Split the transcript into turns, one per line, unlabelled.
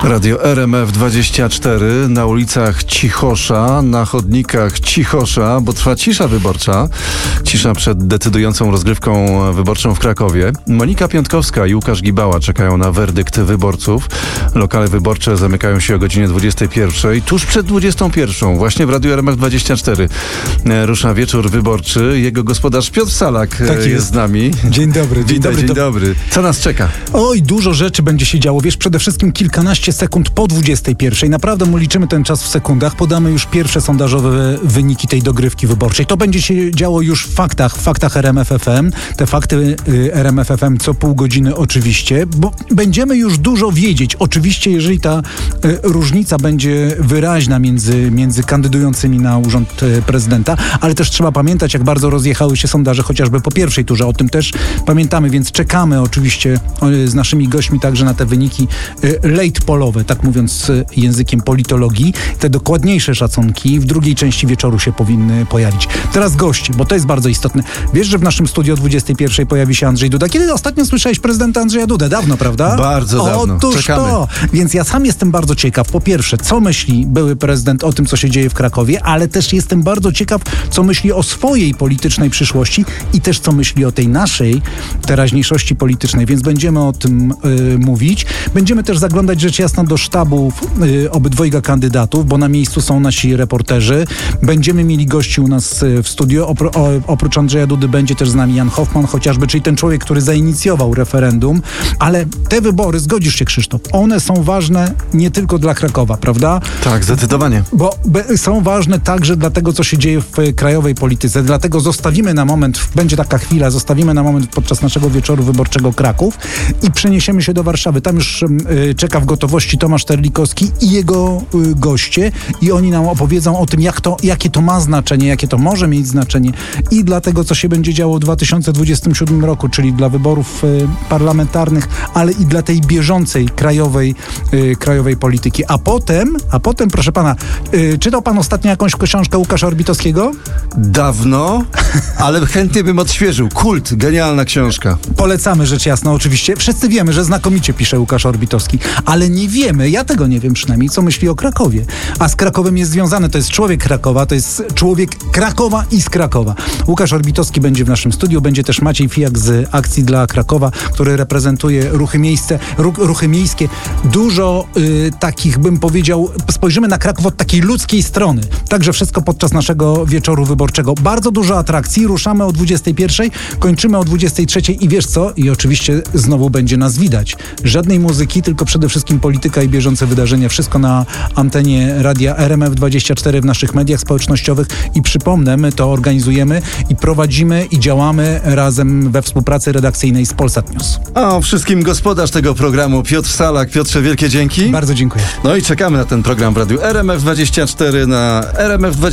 Radio RMF24 na ulicach Cichosza, na chodnikach Cichosza, bo trwa cisza wyborcza. Cisza przed decydującą rozgrywką wyborczą w Krakowie. Monika Piątkowska i Łukasz Gibała czekają na werdykt wyborców. Lokale wyborcze zamykają się o godzinie 21. Tuż przed 21. Właśnie w Radiu RMF24 rusza wieczór wyborczy. Jego gospodarz Piotr Salak jest z nami.
Dzień dobry.
Dzień dobry. Co nas czeka?
Oj, dużo rzeczy będzie się działo. Wiesz, przede wszystkim kilkanaście sekund po 21. Naprawdę mu liczymy ten czas w sekundach. Podamy już pierwsze sondażowe wyniki tej dogrywki wyborczej. To będzie się działo już w faktach RMF FM. Te fakty RMF FM co pół godziny oczywiście, bo będziemy już dużo wiedzieć. Oczywiście, jeżeli ta różnica będzie wyraźna między kandydującymi na urząd prezydenta, ale też trzeba pamiętać, jak bardzo rozjechały się sondaże chociażby po pierwszej turze. O tym też pamiętamy, więc czekamy oczywiście z naszymi gośćmi także na te wyniki late polowe, tak mówiąc językiem politologii. Te dokładniejsze szacunki w drugiej części wieczoru się powinny pojawić. Teraz goście, bo to jest bardzo istotne. Wiesz, że w naszym studiu o 21 pojawi się Andrzej Duda. Kiedy ostatnio słyszałeś prezydenta Andrzeja Dudę? Dawno, prawda?
Bardzo dawno.
Otóż
czekamy.
To. Więc ja sam jestem bardzo ciekaw, po pierwsze, co myśli były prezydent o tym, co się dzieje w Krakowie, ale też jestem bardzo ciekaw, co myśli o swojej politycznej przyszłości i też co myśli o tej naszej teraźniejszości politycznej, więc będziemy o tym mówić. Będziemy też zaglądać rzecz jasna do sztabów obydwojga kandydatów, bo na miejscu są nasi reporterzy. Będziemy mieli gości u nas w studio. Oprócz Andrzeja Dudy będzie też z nami Jan Hoffman chociażby, czyli ten człowiek, który zainicjował referendum. Ale te wybory, zgodzisz się, Krzysztof, one są ważne nie tylko dla Krakowa, prawda?
Tak, zdecydowanie.
Bo są ważne także dla tego, co się dzieje w krajowej polityce. Dlatego zostawimy na moment, będzie taka chwila, zostawimy na moment podczas naszego wieczoru wyborczego Kraków i przeniesiemy się do Warszawy. Tam już czeka w gotowości Tomasz Terlikowski i jego goście i oni nam opowiedzą o tym, jakie to ma znaczenie, jakie to może mieć znaczenie i dla tego, co się będzie działo w 2027 roku, czyli dla wyborów parlamentarnych, ale i dla tej bieżącej krajowej polityki. A potem, proszę pana, czytał pan ostatnio jakąś książkę Łukasza Orbitowskiego?
Dawno, ale chętnie bym odświeżył. Kult, genialna książka.
Polecamy, rzecz jasna, oczywiście. Wszyscy wiemy, że znakomicie pisze Łukasz Orbitowski, ale nie wiemy, ja tego nie wiem przynajmniej, co myśli o Krakowie. A z Krakowem jest związany, to jest człowiek Krakowa, to jest człowiek Krakowa i z Krakowa. Łukasz Orbitowski będzie w naszym studiu, będzie też Maciej Fijak z Akcji dla Krakowa, który reprezentuje ruchy miejskie. Dużo takich, bym powiedział, spojrzymy na Kraków od takiej ludzkiej strony. Także wszystko podczas naszego wieczoru wyborczego. Bardzo dużo atrakcji, ruszamy o 21, kończymy o 23 i wiesz co? I oczywiście znowu będzie nas widać. Żadnej muzyki, tylko przede wszystkim polityka i bieżące wydarzenia. Wszystko na antenie radia RMF24 w naszych mediach społecznościowych i przypomnę, my to organizujemy i prowadzimy i działamy razem we współpracy redakcyjnej z Polsat News.
A wszystkim gospodarz tego programu Piotr Salak. Piotrze, wielkie dzięki.
Bardzo dziękuję.
No i czekamy na ten program w Radiu RMF24 na RMF24.